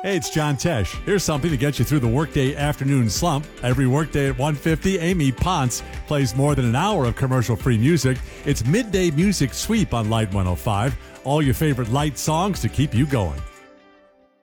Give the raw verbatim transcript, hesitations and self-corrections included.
Hey, it's John Tesh. Here's something to get you through the workday afternoon slump. Every workday at one fifty, Amy Ponce plays more than an hour of commercial-free music. It's Midday Music Sweep on Light one oh five. All your favorite light songs to keep you going.